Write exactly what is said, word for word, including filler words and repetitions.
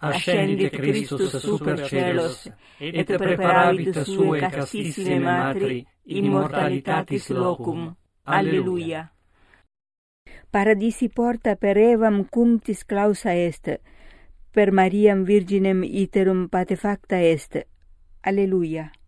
ascendit Christus super celos, et preparavit sue castissime matri immortalitatis locum. Alleluia. Paradisi porta per Evam cunctis clausa est, per Mariam virginem iterum patefacta est. Alleluia.